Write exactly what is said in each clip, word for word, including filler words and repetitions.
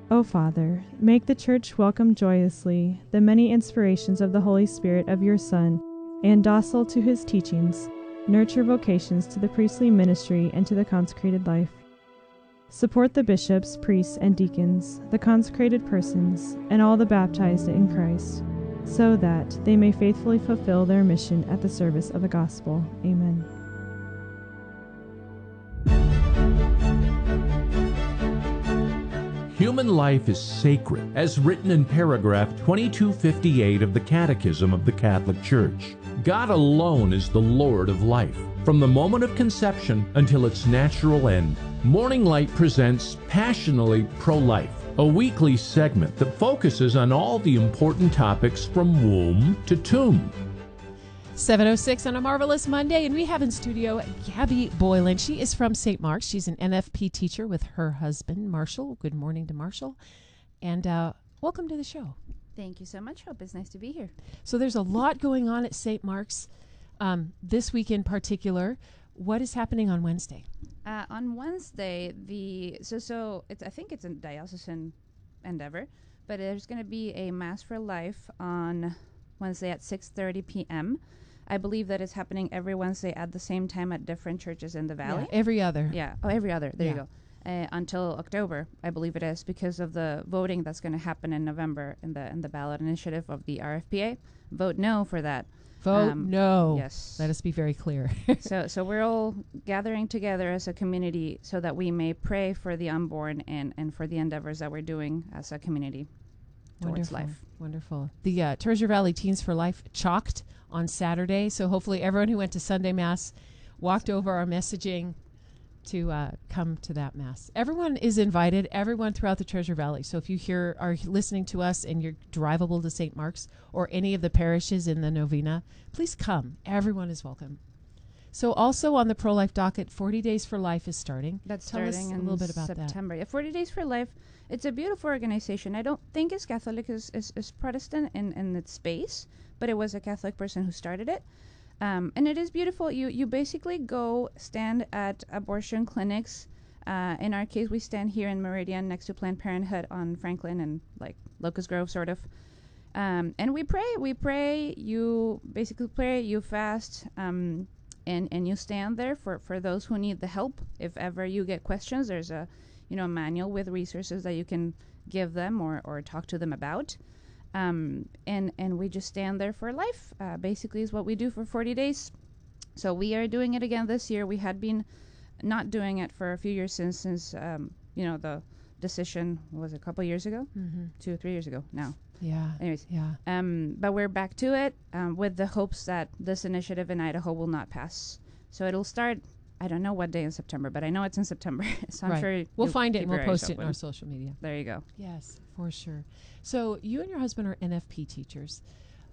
O Father, make the Church welcome joyously the many inspirations of the Holy Spirit of your Son, and docile to his teachings, nurture vocations to the priestly ministry and to the consecrated life. Support the bishops, priests, and deacons, the consecrated persons, and all the baptized in Christ, so that they may faithfully fulfill their mission at the service of the gospel. Amen. Human life is sacred, as written in paragraph twenty-two fifty-eight of the Catechism of the Catholic Church. God alone is the Lord of life, from the moment of conception until its natural end. Morning Light presents Passionately Pro-Life, a weekly segment that focuses on all the important topics from womb to tomb. seven oh six on a marvelous Monday, and we have in studio Gabby Boylan. She is from Saint Mark's. She's an N F P teacher with her husband, Marshall. Good morning to Marshall. And uh, welcome to the show. Thank you so much, Hope. It's nice to be here. So there's a lot going on at Saint Mark's um, this week in particular. What is happening on Wednesday? Uh, on Wednesday, the so so it's I think it's a diocesan endeavor, but there's going to be a Mass for Life on Wednesday at six thirty p.m. I believe that it's happening every Wednesday at the same time at different churches in the valley. Yeah, every other. Yeah. Oh, every other. There Yeah. you go. Uh, until October, I believe it is, because of the voting that's going to happen in November in the in the ballot initiative of the R F P A. Vote no for that. Vote Um, no. Yes. Let us be very clear. so so we're all gathering together as a community so that we may pray for the unborn and, and for the endeavors that we're doing as a community towards Wonderful. life. Wonderful. The uh, Treasure Valley Teens for Life chalked on Saturday, so hopefully everyone who went to Sunday Mass walked over our messaging to uh, come to that Mass. Everyone is invited, everyone throughout the Treasure Valley. So if you hear are listening to us and you're drivable to Saint Mark's or any of the parishes in the Novena, please come. Everyone is welcome. So also on the Pro-Life docket, forty Days for Life is starting. That's Tell us starting a in little bit about September. Yeah, forty Days for Life. It's a beautiful organization. I don't think it's Catholic, it's, it's, it's Protestant in, in its space, but it was a Catholic person who started it. Um, and it is beautiful. You you basically go stand at abortion clinics. Uh, in our case, we stand here in Meridian next to Planned Parenthood on Franklin and like Locust Grove, sort of. Um, and we pray. We pray. You basically pray. You fast. Um, and and you stand there for, for those who need the help. If ever you get questions, there's a you know a manual with resources that you can give them or, or talk to them about. Um, and, and we just stand there for life, uh, basically is what we do for forty days. So we are doing it again this year. We had been not doing it for a few years since, since um, you know, the decision was a couple years ago, Mm-hmm. two or three years ago now. Yeah. Anyways, Yeah. um, but we're back to it um, with the hopes that this initiative in Idaho will not pass. So it'll start, I don't know what day in September, but I know it's in September. so I'm Right. sure We'll you'll find it keep and we'll your post eyes it in open. our social media. There you go. Yes, for sure. So you and your husband are N F P teachers.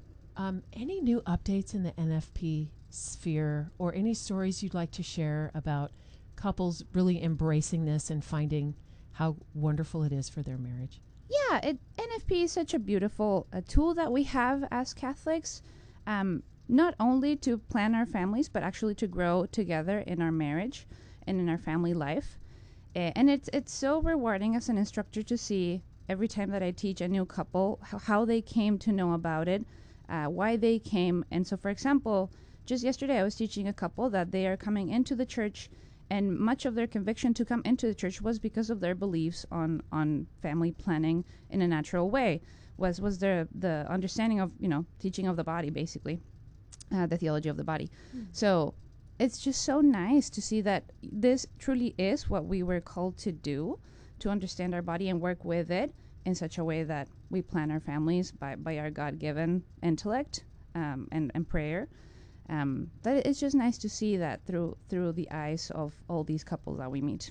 Um, any new updates in the N F P sphere or any stories you'd like to share about couples really embracing this and finding how wonderful it is for their marriage? Yeah, it, N F P is such a beautiful uh, tool that we have as Catholics, um, not only to plan our families, but actually to grow together in our marriage and in our family life. Uh, and it's it's so rewarding as an instructor to see every time that I teach a new couple how, how they came to know about it, uh, why they came. And so, for example, just yesterday I was teaching a couple that they are coming into the church, and much of their conviction to come into the church was because of their beliefs on, on family planning in a natural way, was was their the understanding of, you know, teaching of the body, basically, uh, the theology of the body. Mm. So it's just so nice to see that this truly is what we were called to do, to understand our body and work with it in such a way that we plan our families by, by our God-given intellect um, and, and prayer. Um, but it's just nice to see that through through the eyes of all these couples that we meet.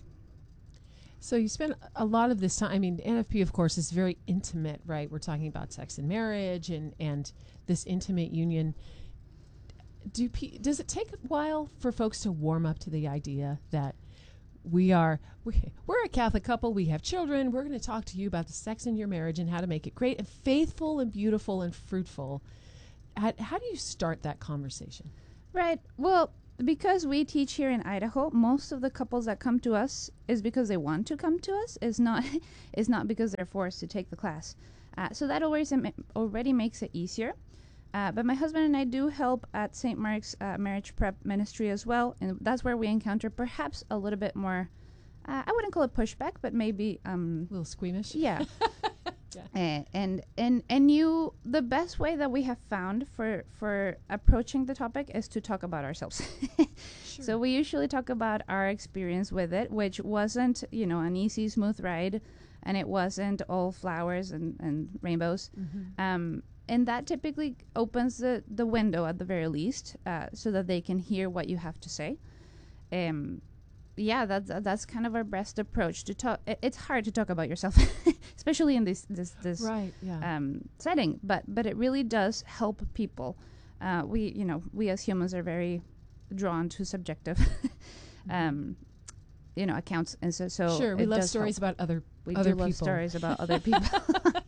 So you spend a lot of this time, I mean, N F P, of course, is very intimate, right? We're talking about sex and marriage and, and this intimate union. Do pe- does it take a while for folks to warm up to the idea that we are, we, we're a Catholic couple, we have children, we're going to talk to you about the sex in your marriage and how to make it great and faithful and beautiful and fruitful? How, how do you start that conversation? Right. Well, because we teach here in Idaho, most of the couples that come to us is because they want to come to us. Is not is not because they're forced to take the class. Uh, so that always already makes it easier. Uh, but my husband and I do help at Saint Mark's uh, Marriage Prep Ministry as well, and that's where we encounter perhaps a little bit more. Uh, I wouldn't call it pushback, but maybe um, A little squeamish. yeah. Yeah. Uh, and and and you, the best way that we have found for for approaching the topic is to talk about ourselves. Sure. So we usually talk about our experience with it, which wasn't, you know, an easy, smooth ride, and it wasn't all flowers and, and rainbows. Mhm. Um, and that typically opens the, the window at the very least, uh, so that they can hear what you have to say. Um, yeah, that's that's kind of our best approach to talk. It, it's hard to talk about yourself, especially in this this this Right. Yeah. um, setting, but but it really does help people. Uh, we you know we as humans are very drawn to subjective, um, you know, accounts, and so so sure. We it love does stories help. about other We other do love people. stories about other people.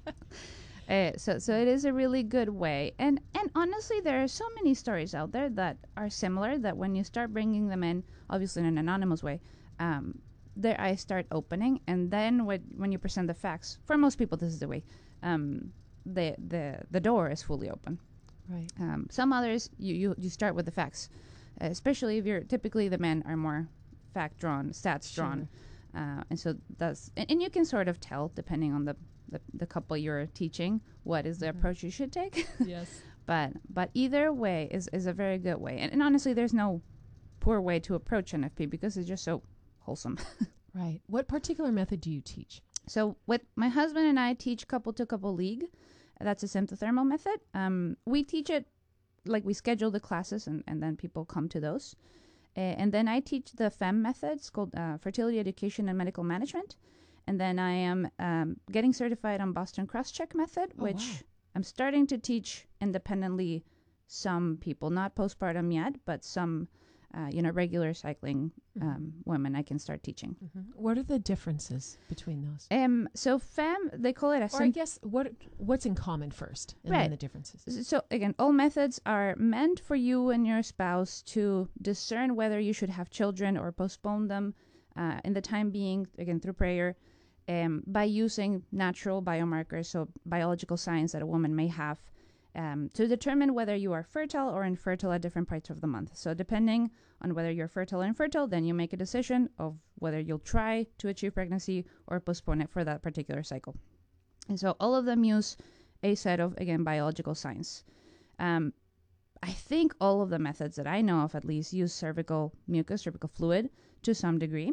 Uh, so so it is a really good way, and and honestly, there are so many stories out there that are similar that when you start bringing them in, obviously in an anonymous way, um, their eyes start opening, and then when when you present the facts, for most people this is the way, um, the the the door is fully open. Right. Um, some others you, you you start with the facts, uh, especially if you're typically the men are more fact drawn, stats drawn, uh, and so that's and, and you can sort of tell depending on the. The, the couple you're teaching what is the Mhm. approach you should take. Yes. but but either way is, is a very good way, and, and honestly there's no poor way to approach N F P because it's just so wholesome. Right. What particular method do you teach? So with my husband and I teach couple to couple league. That's a symptothermal method. Um, we teach it like we schedule the classes and, and then people come to those, uh, and then I teach the F E M method. It's called uh, fertility education and medical management. And then I am um, getting certified on Boston Crosscheck method, Oh, which wow. I'm starting to teach independently some people, not postpartum yet, but some, uh, you know, regular cycling um, women I can start teaching. Mhm. What are the differences between those? Um, so F E M, they call it a Or I sym- guess what what's in common first, and Right. then the differences. So again, all methods are meant for you and your spouse to discern whether you should have children or postpone them uh, in the time being, again, through prayer. Um, by using natural biomarkers, so biological signs that a woman may have, um, to determine whether you are fertile or infertile at different parts of the month. So depending on whether you're fertile or infertile, then you make a decision of whether you'll try to achieve pregnancy or postpone it for that particular cycle. And so all of them use a set of, again, biological signs. Um, I think all of the methods that I know of at least use cervical mucus, cervical fluid to some degree.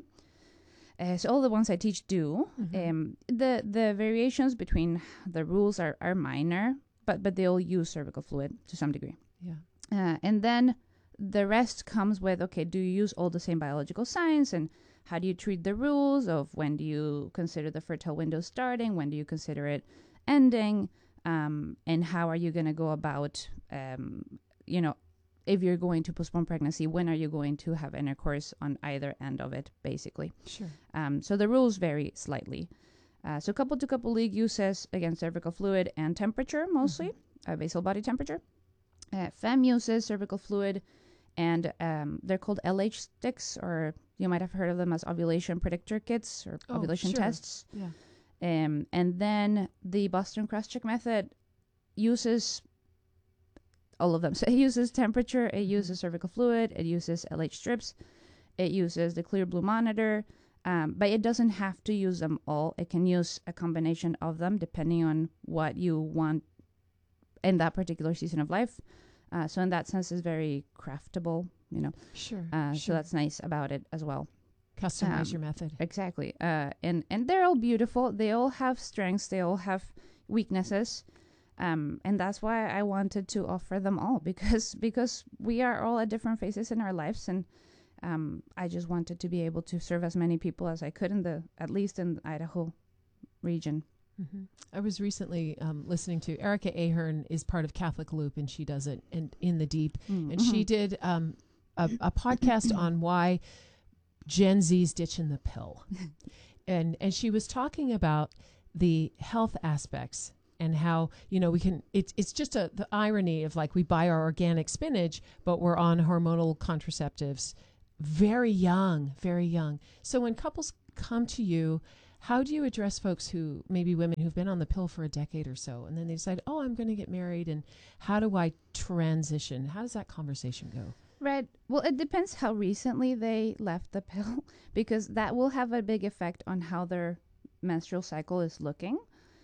Uh, so all the ones I teach do. Mhm. Um, the the variations between the rules are, are minor, but but they all use cervical fluid to some degree. Yeah. Uh, and then the rest comes with, okay, do you use all the same biological signs, and how do you treat the rules of when do you consider the fertile window starting, when do you consider it ending, um, and how are you going to go about, um, you know, if you're going to postpone pregnancy, when are you going to have intercourse on either end of it, basically. Sure. Um, so the rules vary slightly. Uh, so couple to couple league uses, again, cervical fluid and temperature mostly, uh, basal body temperature. Uh, F E M uses cervical fluid, and um, they're called L H sticks, or you might have heard of them as ovulation predictor kits or Oh, ovulation sure. tests. Yeah. Um, and then the Boston Crosscheck method uses all of them. So it uses temperature, it uses cervical fluid, it uses L H strips, it uses the Clear Blue monitor, um, but it doesn't have to use them all. It can use a combination of them depending on what you want in that particular season of life. Uh, so in that sense, it's very craftable, you know. Sure. Uh, So sure. that's nice about it as well. Customize um, your method. Exactly. Uh, and, and they're all beautiful. They all have strengths. They all have weaknesses. Um, and that's why I wanted to offer them all, because because we are all at different phases in our lives, and um, I just wanted to be able to serve as many people as I could in the, at least in the Idaho region. hmm I was recently um, listening to Erica Ahern is part of Catholic Loop, and she does it in, in the deep. And she did um, a, a podcast on why Gen Z's ditching the pill. and and she was talking about the health aspects and how, you know, we can, it's, it's just a, the irony of like we buy our organic spinach, but we're on hormonal contraceptives very young, very young. So when couples come to you, how do you address folks who, maybe women who've been on the pill for a decade or so, and then they decide, oh, I'm going to get married, and how do I transition? How does that conversation go? Right. Well, it depends how recently they left the pill, because that will have a big effect on how their menstrual cycle is looking.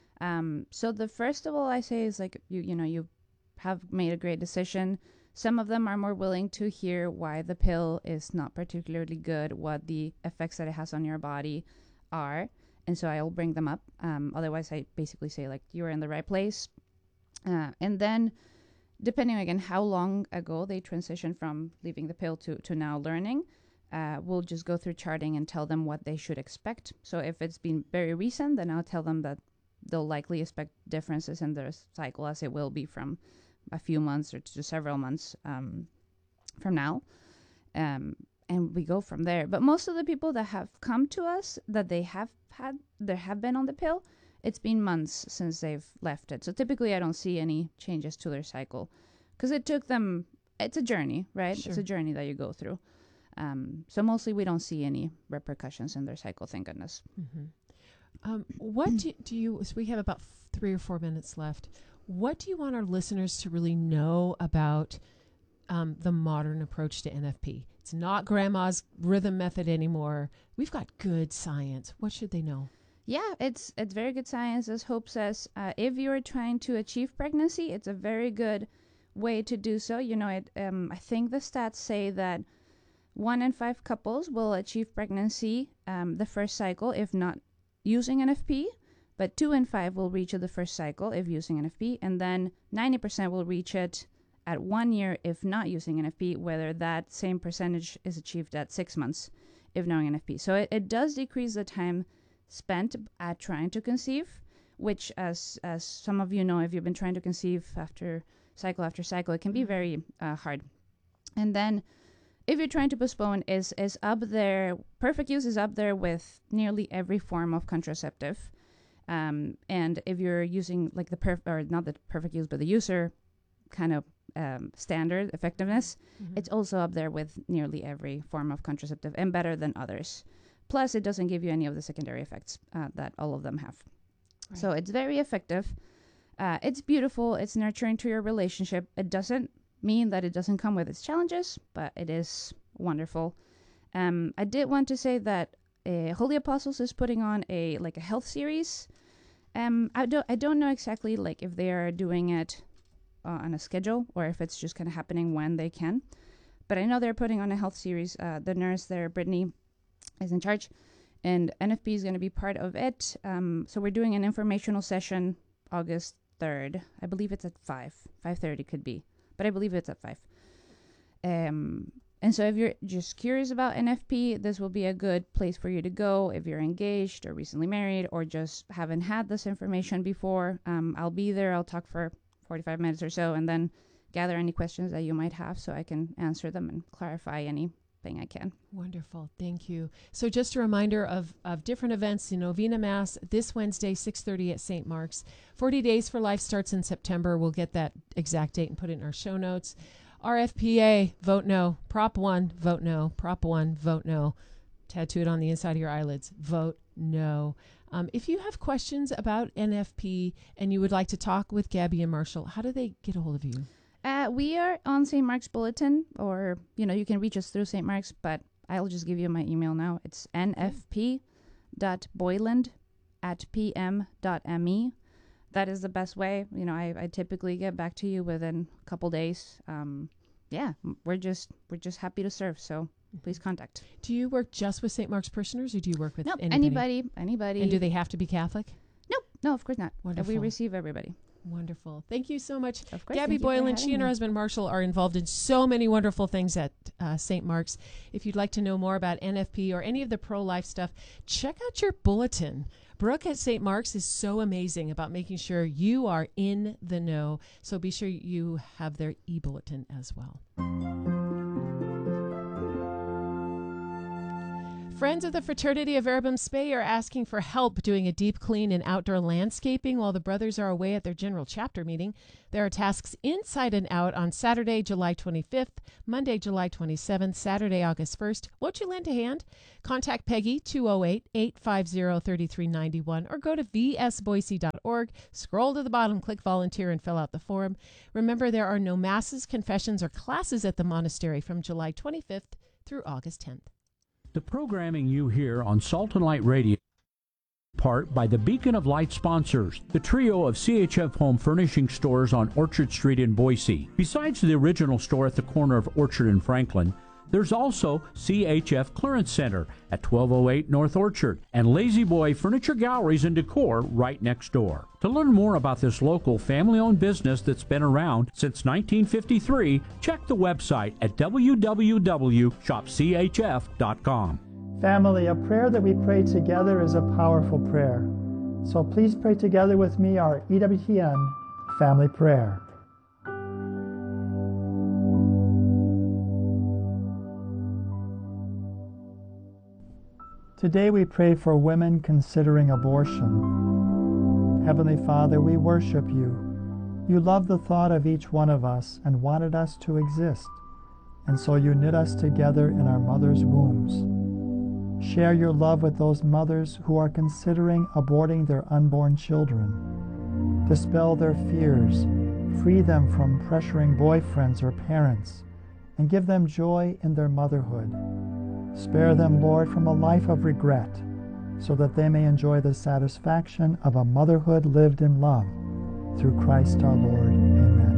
Um, so the first of all I say is like, you, you know, you have made a great decision. Some of them are more willing to hear why the pill is not particularly good, what the effects that it has on your body are. And so I'll bring them up. Um, otherwise, I basically say, like, you're in the right place. Uh, and then, depending, again, how long ago they transition from leaving the pill to, to now learning, uh, we'll just go through charting and tell them what they should expect. So if it's been very recent, then I'll tell them that they'll likely expect differences in their cycle, as it will be from a few months or to several months um, from now. Um, and we go from there. But most of the people that have come to us, that they have had, they have been on the pill, it's been months since they've left it. So typically I don't see any changes to their cycle, because it took them, it's a journey, right? Sure. It's a journey that you go through. Um, so mostly we don't see any repercussions in their cycle, thank goodness. Mm-hmm. Um, what do, do you, so we have about f- three or four minutes left. What do you want our listeners to really know about um, the modern approach to N F P? It's not grandma's rhythm method anymore. We've got good science. What should they know? Yeah, it's it's very good science. As Hope says, uh, if you're trying to achieve pregnancy, it's a very good way to do so. You know, it. Um, I think the stats say that one in five couples will achieve pregnancy um, the first cycle if not using N F P, but two in five will reach it the first cycle if using N F P, and then ninety percent will reach it at one year if not using N F P, whether that same percentage is achieved at six months if knowing N F P. So it, it does decrease the time spent at trying to conceive, which, as as some of you know, if you've been trying to conceive after cycle after cycle, it can be very uh, hard. And then if you're trying to postpone, is is up there, perfect use is up there with nearly every form of contraceptive. Um, and if you're using like the perf or not the perfect use, but the user kind of um, standard effectiveness, mm-hmm. it's also up there with nearly every form of contraceptive and better than others. Plus, it doesn't give you any of the secondary effects uh, that all of them have. Right. So it's very effective. Uh, it's beautiful. It's nurturing to your relationship. It doesn't mean that it doesn't come with its challenges, but it is wonderful. Um, I did want to say that uh, Holy Apostles is putting on a like a health series. Um, I don't I don't know exactly like if they are doing it uh, on a schedule or if it's just kind of happening when they can. But I know they're putting on a health series. Uh, the nurse there, Brittany, is in charge, and N F P is going to be part of it. Um, so we're doing an informational session August third. I believe it's at five. five thirty could be, but I believe it's at five. Um, and so if you're just curious about N F P, this will be a good place for you to go if you're engaged or recently married or just haven't had this information before. Um, I'll be there. I'll talk for forty-five minutes or so and then gather any questions that you might have so I can answer them and clarify anything I can. Wonderful. Thank you. So just a reminder of, of different events. The Novena Mass this Wednesday, six thirty at Saint Mark's. forty Days for Life starts in September. We'll get that exact date and put it in our show notes. R F P A, vote no. Prop one, vote no. Prop one, vote no. Tattoo it on the inside of your eyelids. Vote no. Um, if you have questions about N F P and you would like to talk with Gabby and Marshall, how do they get a hold of you? Uh, we are on Saint Mark's Bulletin, or, you know, you can reach us through Saint Mark's, but I'll just give you my email now. It's n f p dot boyland at p m dot m e. That is the best way. You know, I, I typically get back to you within a couple days. Um, yeah, we're just we're just happy to serve. So please contact. Do you work just with Saint Mark's parishioners, or do you work with nope, anybody? anybody? Anybody. And do they have to be Catholic? Nope. No, of course not. Wonderful. We receive everybody. Wonderful. Thank you so much. Of course. Gabby Boylan, she and her me. husband Marshall are involved in so many wonderful things at uh, Saint Mark's. If you'd like to know more about N F P or any of the pro-life stuff, check out your bulletin. Brooke at Saint Mark's is so amazing about making sure you are in the know. So be sure you have their e-bulletin as well. Friends of the Fraternity of Erebum Spey are asking for help doing a deep clean and outdoor landscaping while the brothers are away at their general chapter meeting. There are tasks inside and out on Saturday, July twenty-fifth, Monday, July twenty-seventh, Saturday, August first. Won't you lend a hand? Contact Peggy, two oh eight, eight five zero, three three nine one, or go to v s boise dot org, scroll to the bottom, click volunteer, and fill out the form. Remember, there are no masses, confessions, or classes at the monastery from July twenty-fifth through August tenth. The programming you hear on Salt and Light Radio part by the Beacon of Light sponsors, the trio of C H F Home Furnishing stores on Orchard Street in Boise. Besides the original store at the corner of Orchard and Franklin, there's also C H F Clearance Center at twelve oh eight North Orchard and Lazy Boy Furniture Galleries and Decor right next door. To learn more about this local family-owned business that's been around since nineteen fifty-three, check the website at w w w dot shop c h f dot com. Family, a prayer that we pray together is a powerful prayer. So please pray together with me our E W T N family prayer. Today we pray for women considering abortion. Heavenly Father, we worship you. You love the thought of each one of us and wanted us to exist, and so you knit us together in our mother's wombs. Share your love with those mothers who are considering aborting their unborn children. Dispel their fears, free them from pressuring boyfriends or parents, and give them joy in their motherhood. Spare them, Lord, from a life of regret, so that they may enjoy the satisfaction of a motherhood lived in love. Through Christ our Lord. Amen.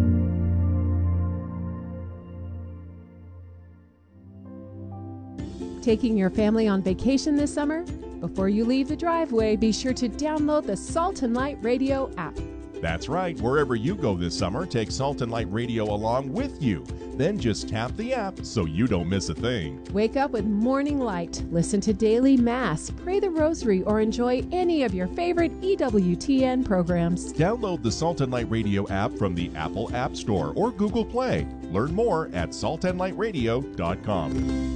Taking your family on vacation this summer? Before you leave the driveway, be sure to download the Salt and Light Radio app. That's right. Wherever you go this summer, take Salt and Light Radio along with you. Then just tap the app so you don't miss a thing. Wake up with Morning Light, listen to Daily Mass, pray the Rosary, or enjoy any of your favorite E W T N programs. Download the Salt and Light Radio app from the Apple App Store or Google Play. Learn more at salt and light radio dot com.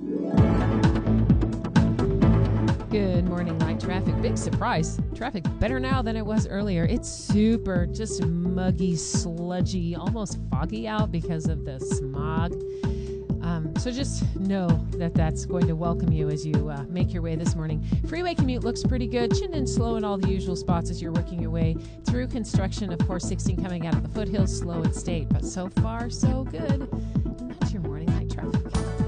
Good morning, Light Traffic. Big surprise. Traffic better now than it was earlier. It's super just muggy, sludgy, almost foggy out because of the smog. Um, so just know that that's going to welcome you as you uh, make your way this morning. Freeway commute looks pretty good. Chinned and slow in all the usual spots as you're working your way through construction. Of course, sixteen coming out of the foothills, slow at State. But so far, so good. And that's your morning Light Traffic.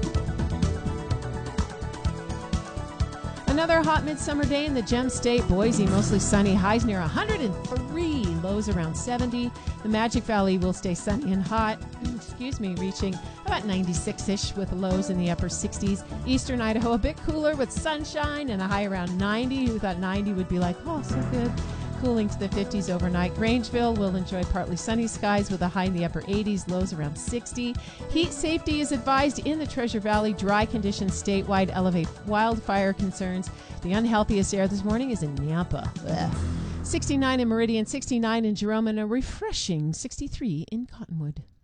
Another hot midsummer day in the Gem State. Boise, mostly sunny. Highs near one hundred three. Lows around seventy. The Magic Valley will stay sunny and hot. Excuse me, reaching about ninety-six-ish with lows in the upper sixties. Eastern Idaho, a bit cooler with sunshine and a high around ninety. Who thought ninety would be like, oh, so good. Cooling to the fifties overnight. Grangeville will enjoy partly sunny skies with a high in the upper eighties, lows around sixty. Heat safety is advised in the Treasure Valley. Dry conditions statewide elevate wildfire concerns. The unhealthiest air this morning is in Nampa. Ugh. sixty-nine in Meridian, sixty-nine in Jerome, and a refreshing sixty-three in Cottonwood.